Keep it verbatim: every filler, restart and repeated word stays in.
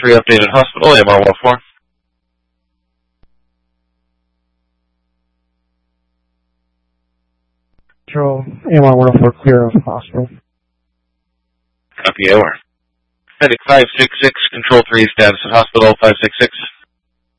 three updated hospital, A M R one oh four. Control, A M R one oh four, clear of hospital. Copy, A M R. Medic five six six, Control three, status at hospital five six six.